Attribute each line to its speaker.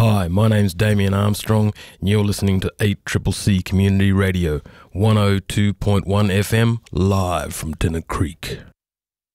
Speaker 1: Hi, my name's Damien Armstrong, and you're listening to 8CCC Community Radio, 102.1 FM, live from Dinner Creek.